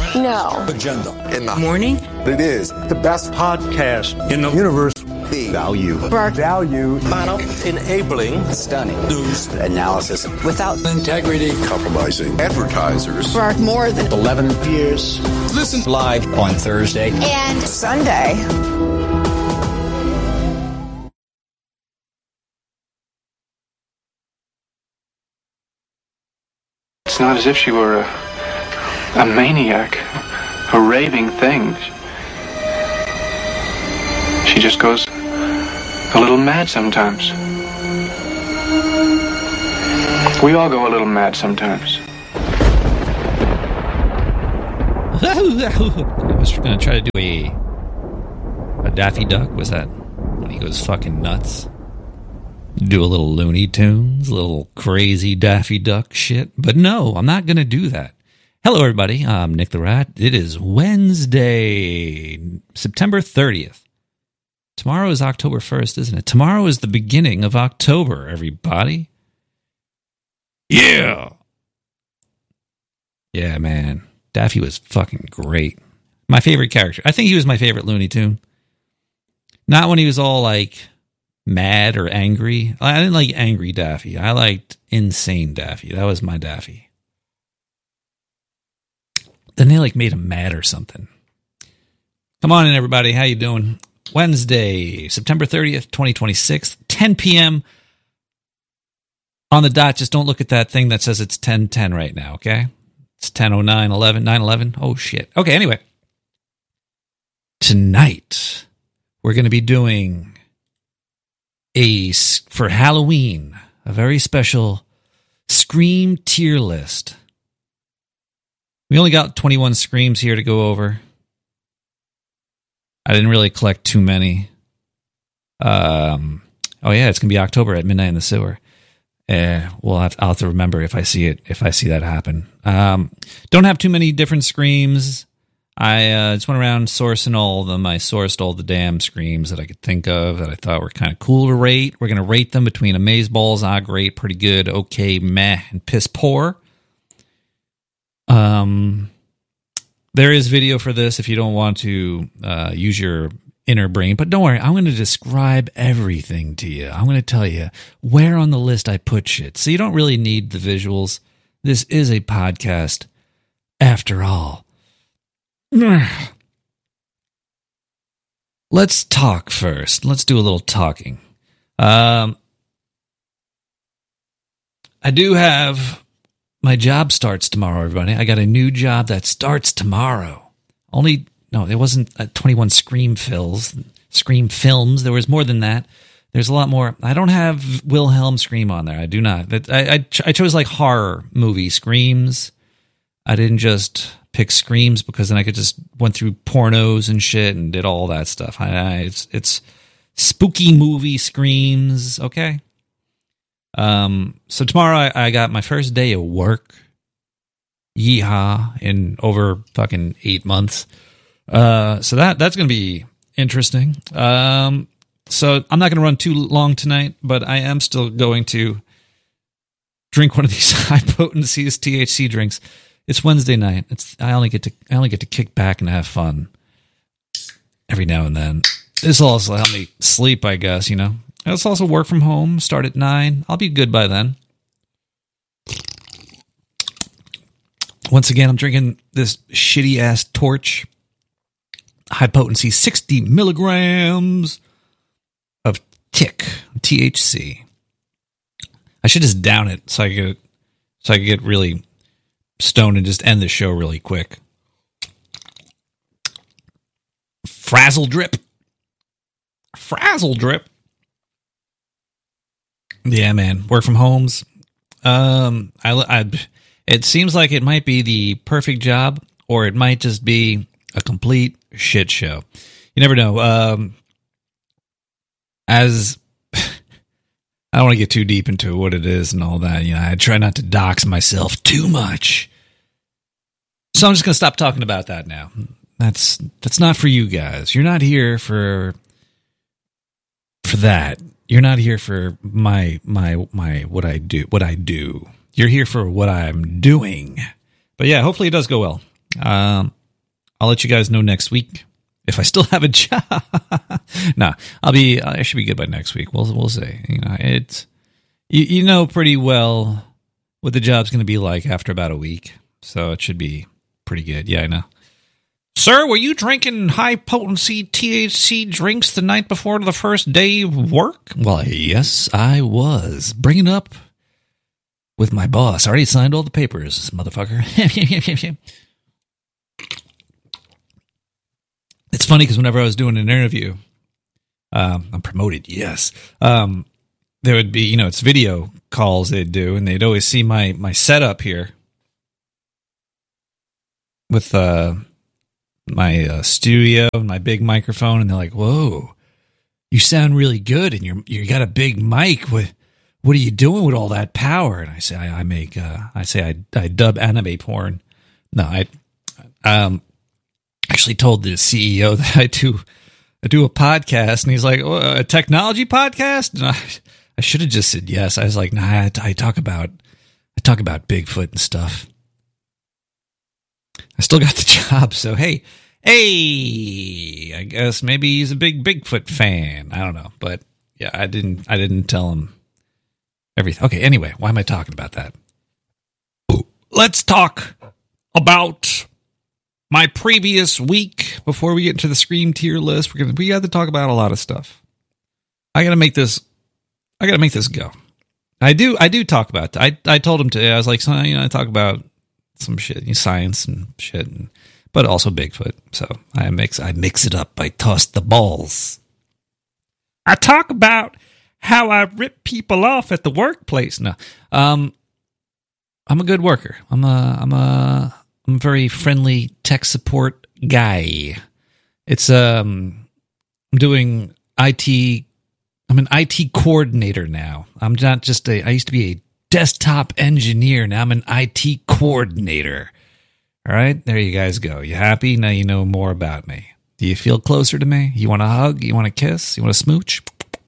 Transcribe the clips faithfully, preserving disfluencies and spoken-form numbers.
No. Agenda. In the morning? It is the best podcast in the universe. The value. Bark. Value. Model. Enabling. Stunning. News. Analysis. Without integrity. Compromising. Advertisers. Bark more than eleven years. Listen live on Thursday and Sunday. It's not as if she were a, a maniac, a raving thing. She just goes a little mad sometimes. We all go a little mad sometimes. I was going to try to do a a Daffy Duck. Was that when he goes fucking nuts? Do a little Looney Tunes, a little crazy Daffy Duck shit. But no, I'm not going to do that. Hello, everybody. I'm Nick the Rat. It is Wednesday, September thirtieth. Tomorrow is October first, isn't it? Tomorrow is the beginning of October, everybody. Yeah. Yeah, man. Daffy was fucking great. My favorite character. I think he was my favorite Looney Tune. Not when he was all like mad or angry. I didn't like angry Daffy. I liked insane Daffy. That was my Daffy. Then they like made him mad or something. Come on in, everybody. How you doing? Wednesday, September thirtieth, twenty twenty-six, ten p.m. on the dot. Just don't look at that thing that says it's ten ten right now, okay? It's ten oh nine, eleven, nine eleven. Oh, shit. Okay, anyway. Tonight, we're going to be doing a, for Halloween, a very special Scream tier list. We only got twenty-one Screams here to go over. I didn't really collect too many. Um, oh yeah, it's gonna be October at Midnight in the Sewer. Uh, we'll have, I'll have to remember if I see it, if I see that happen. Um, don't have too many different Screams. I uh, just went around sourcing all of them. I sourced all the damn Screams that I could think of that I thought were kind of cool to rate. We're gonna rate them between amazeballs, ah, great, pretty good, okay, meh, and piss poor. Um. There is video for this if you don't want to uh, use your inner brain. But don't worry, I'm going to describe everything to you. I'm going to tell you where on the list I put shit. So you don't really need the visuals. This is a podcast after all. Let's talk first. Let's do a little talking. Um, I do have... My job starts tomorrow, everybody. I got a new job that starts tomorrow. Only, no, it wasn't uh, twenty-one Scream fills, Scream films. There was more than that. There's a lot more. I don't have Wilhelm Scream on there. I do not. I, I, I chose like horror movie Screams. I didn't just pick Screams because then I could just went through pornos and shit and did all that stuff. I, I, it's, it's spooky movie Screams, okay? Um, so tomorrow I, I got my first day of work. Yeehaw, in over fucking eight months. Uh, so that, that's going to be interesting. Um, so I'm not going to run too long tonight, but I am still going to drink one of these high potency T H C drinks. It's Wednesday night. It's, I only get to, I only get to kick back and have fun every now and then. This will also help me sleep, I guess, you know. Let's also work from home, start at nine. I'll be good by then. Once again, I'm drinking this shitty-ass Torch. High potency, sixty milligrams of tick, T H C. I should just down it so I get so I can get really stoned and just end the show really quick. Frazzle drip. Frazzle drip. Yeah, man. Work from homes. Um, I, I, it seems like it might be the perfect job, or it might just be a complete shit show. You never know. Um, as I don't want to get too deep into what it is and all that. You know, I try not to dox myself too much. So I'm just going to stop talking about that now. That's that's not for you guys. You're not here for for that. You're not here for my my my what I do. What I do. You're here for what I'm doing. But yeah, hopefully it does go well. Um, I'll let you guys know next week if I still have a job. nah, I'll be. I should be good by next week. We'll we'll see. You know, it's you, you know pretty well what the job's going to be like after about a week, so it should be pretty good. Yeah, I know. Sir, were you drinking high-potency T H C drinks the night before the first day of work? Well, yes, I was. Bring it up with my boss. I already signed all the papers, motherfucker. It's funny because whenever I was doing an interview, um, I'm promoted, yes. Um, there would be, you know, it's video calls they'd do, and they'd always see my, my setup here with... Uh, my uh, studio and my big microphone, and they're like, "Whoa, you sound really good, and you're you got a big mic. What what are you doing with all that power?" And I say, "I, I make uh, I say I I dub anime porn." No, I um actually told the C E O that I do I do a podcast, and he's like, oh, "A technology podcast?" And I I should have just said yes. I was like, "Nah, I, I talk about I talk about Bigfoot and stuff." I still got the job, so hey, hey, I guess maybe he's a big Bigfoot fan. I don't know, but yeah, I didn't, I didn't tell him everything. Okay, anyway, why am I talking about that? Let's talk about my previous week before we get into the Scream tier list. We're gonna, we got to talk about a lot of stuff. I gotta make this, I gotta make this go. I do, I do talk about. I, I told him to. I was like, so, you know, I talk about some shit, you know, science and shit, and, but also Bigfoot. So I mix, I mix it up. I toss the balls. I talk about how I rip people off at the workplace. No, um, I'm a good worker. I'm a, I'm a, I'm a very friendly tech support guy. It's um, I'm doing I T. I'm an I T coordinator now. I'm not just a. I used to be a desktop engineer. Now I'm an I T coordinator. All right, there you guys go. You happy? Now you know more about me. Do you feel closer to me? You want a hug? You want a kiss? You want a smooch?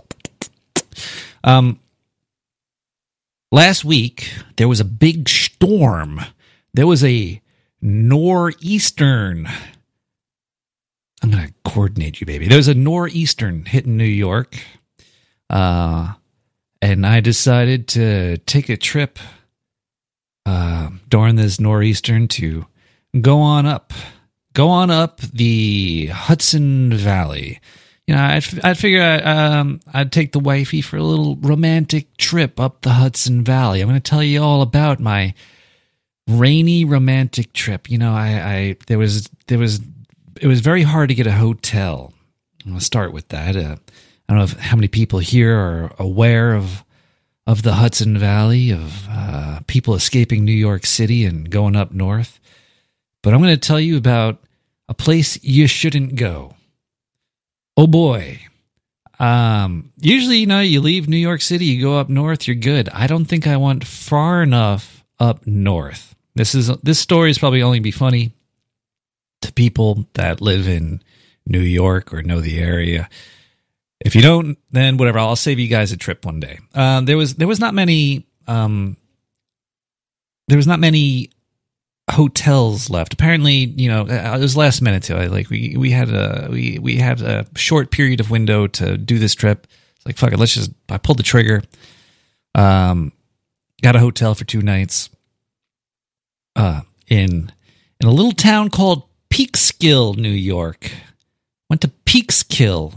Um, last week there was a big storm. There was a nor'eastern. I'm gonna coordinate you, baby. There was a nor'eastern hitting New York. Uh. And I decided to take a trip uh, during this nor'eastern to go on up, go on up the Hudson Valley. You know, I'd, I'd figure I, um, I'd take the wifey for a little romantic trip up the Hudson Valley. I'm going to tell you all about my rainy romantic trip. You know, I, I there was there was it was very hard to get a hotel. I'll start with that. Uh, I don't know if, how many people here are aware of of the Hudson Valley, of uh, people escaping New York City and going up north. But I'm going to tell you about a place you shouldn't go. Oh boy. Um, usually, you know, you leave New York City, you go up north, you're good. I don't think I went far enough up north. This is this story is probably only be funny to people that live in New York or know the area. If you don't, then whatever. I'll save you guys a trip one day. Uh, there was there was not many um, there was not many hotels left. Apparently, you know, it was last minute too. I, like we we had a we we had a short period of window to do this trip. It's like fuck it, let's just. I pulled the trigger. Um, got a hotel for two nights. Uh, in in a little town called Peekskill, New York. Went to Peekskill,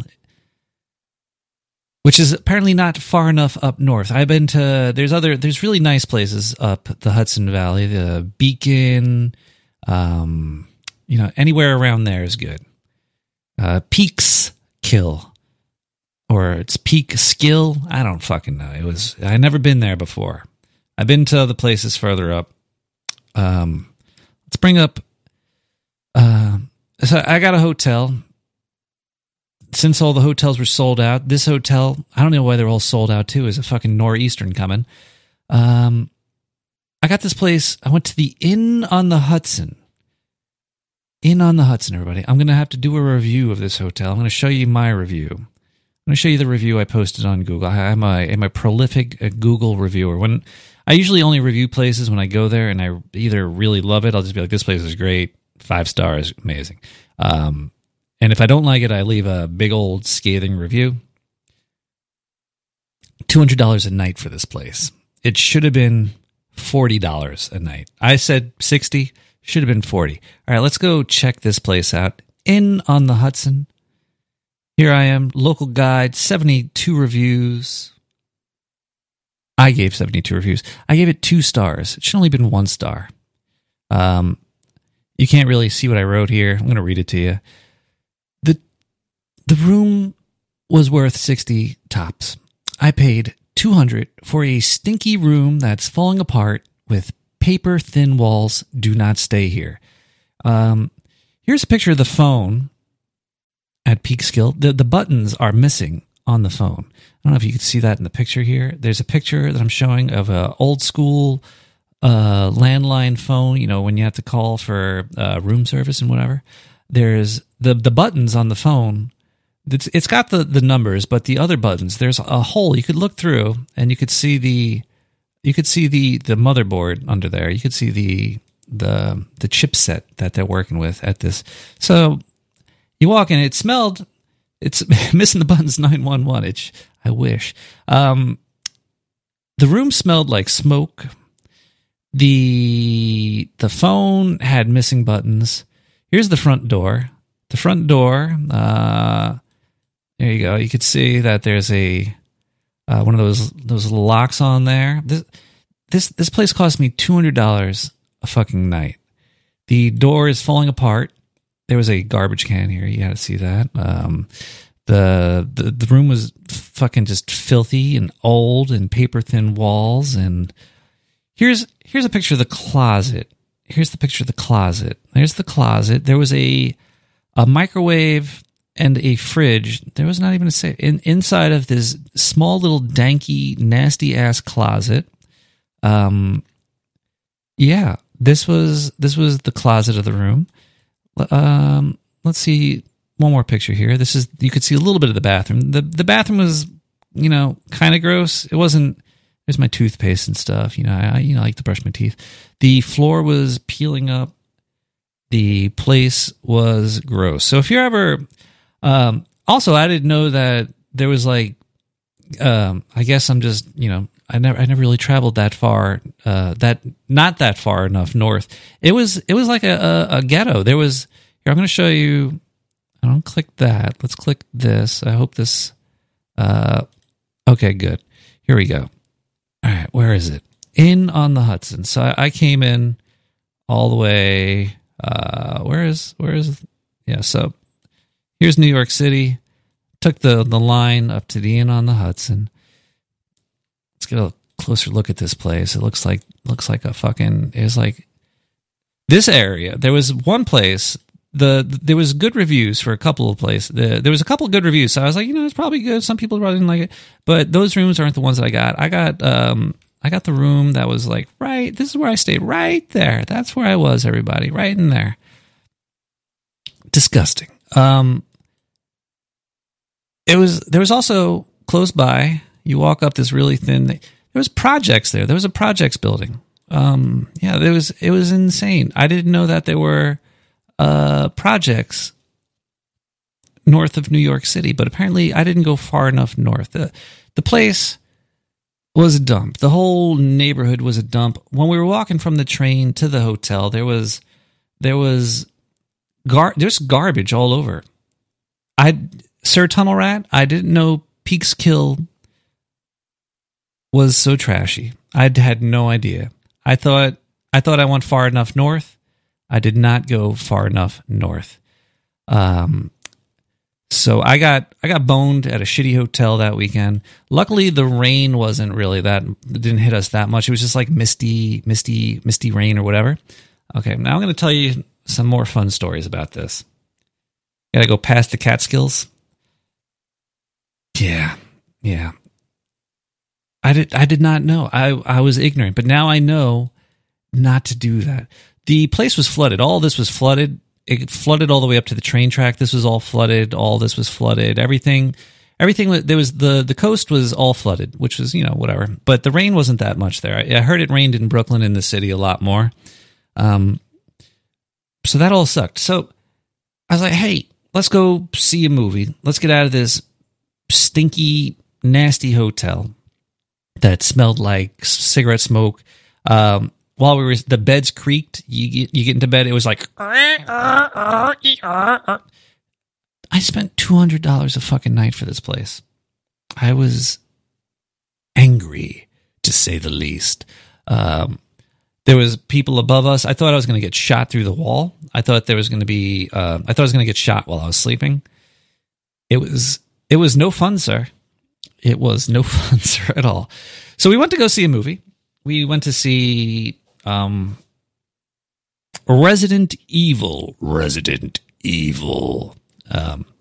which is apparently not far enough up north. I've been to, there's other, there's really nice places up the Hudson Valley, the Beacon, um, you know, anywhere around there is good. Uh, Peekskill, or it's Peekskill. I don't fucking know. It was, I never been there before. I've been to other places further up. Um, let's bring up, uh, so I got a hotel. Since all the hotels were sold out, this hotel, I don't know why they're all sold out too. Is a fucking nor'eastern coming. Um, I got this place. I went to the Inn on the Hudson. Inn on the Hudson, everybody. I'm going to have to do a review of this hotel. I'm going to show you my review. I'm going to show you the review I posted on Google. I'm a, I'm a prolific Google reviewer. When I usually only review places when I go there and I either really love it, I'll just be like, this place is great. Five stars, amazing. Um, and if I don't like it, I leave a big old scathing review. two hundred dollars a night for this place. It should have been forty dollars a night. I said sixty, should have been forty. All right, let's go check this place out. Inn on the Hudson. Here I am, local guide, seventy-two reviews. I gave seventy-two reviews. I gave it two stars. It should only have been one star. Um, you can't really see what I wrote here. I'm going to read it to you. The, the room was worth sixty tops. I paid two hundred for a stinky room that's falling apart with paper thin walls. Do not stay here. Um, here's a picture of the phone at Peekskill. The, the buttons are missing on the phone. I don't know if you can see that in the picture here. There's a picture that I'm showing of a old school uh, landline phone, you know, when you have to call for uh, room service and whatever. There's the, the buttons on the phone. It's, it's got the, the numbers, but the other buttons, there's a hole you could look through and you could see the you could see the, the motherboard under there. You could see the the the chipset that they're working with at this. So you walk in, it smelled, it's missing the buttons nine one one. It's, I wish. Um, the room smelled like smoke. The the phone had missing buttons. Here's the front door. The front door, uh, there you go. You could see that there's a uh, one of those those little locks on there. This this this place cost me two hundred dollars a fucking night. The door is falling apart. There was a garbage can here. You got to see that. Um, the, the the room was fucking just filthy and old and paper thin walls. And here's here's a picture of the closet. Here's the picture of the closet. There's the closet. There was a a microwave and a fridge. There was not even a safe in, inside of this small little danky, nasty ass closet. Um, yeah, this was this was the closet of the room. Um, let's see one more picture here. This is, you could see a little bit of the bathroom. The the bathroom was, you know, kind of gross. It wasn't. There's my toothpaste and stuff. You know, I you know I like to brush my teeth. The floor was peeling up. The place was gross. So if you're ever, um, also I didn't know that there was like, um, I guess I'm just, you know, I never, I never really traveled that far, uh, that not that far enough north. It was, it was like a, a, a ghetto. There was, here, I'm going to show you. I don't click that. Let's click this. I hope this, uh, okay, good. Here we go. All right. Where is it? Inn on the Hudson. So I, I came in all the way. Uh, where is, where is, yeah, so here's New York City. Took the, the line up to the Inn on the Hudson. Let's get a closer look at this place. It looks like, looks like a fucking, it was like this area. There was one place, the, there was good reviews for a couple of places. The, there was a couple of good reviews. So I was like, you know, it's probably good. Some people probably didn't like it, but those rooms aren't the ones that I got. I got, um, I got the room that was like, right, this is where I stayed, right there. That's where I was, everybody, right in there. Disgusting. Um, it was, there was also close by, you walk up this really thin thing. There was projects there. There was a projects building. Um, yeah, there was, it was insane. I didn't know that there were uh, projects north of New York City, but apparently I didn't go far enough north. The, the place was a dump. The whole neighborhood was a dump. When we were walking from the train to the hotel, there was there was gar there's garbage all over. I Sir Tunnel Rat, I didn't know Peekskill was so trashy. I had no idea. I thought I thought I went far enough north. I did not go far enough north. Um So I got I got boned at a shitty hotel that weekend. Luckily, the rain wasn't really that, it didn't hit us that much. It was just like misty, misty, misty rain or whatever. Okay, now I'm going to tell you some more fun stories about this. Got to go past the Catskills. Yeah, yeah. I did I did not know. I I was ignorant, but now I know not to do that. The place was flooded. All this was flooded. It flooded all the way up to the train track. This was all flooded. All this was flooded. Everything, everything. There was the the coast was all flooded, which was, you know, whatever. But the rain wasn't that much there. I, I heard it rained in Brooklyn, in the city, a lot more. Um, so that all sucked. So I was like, hey, let's go see a movie. Let's get out of this stinky, nasty hotel that smelled like cigarette smoke. Um, while we were, the beds creaked. You get, you get into bed, it was like, I spent two hundred dollars a fucking night for this place. I was angry, to say the least. Um, there was people above us. I thought I was going to get shot through the wall. I thought there was going to be, uh, I thought I was going to get shot while I was sleeping. It was, it was no fun, sir. It was no fun, sir, at all. So we went to go see a movie. We went to see um, Resident Evil. Resident Evil. Um,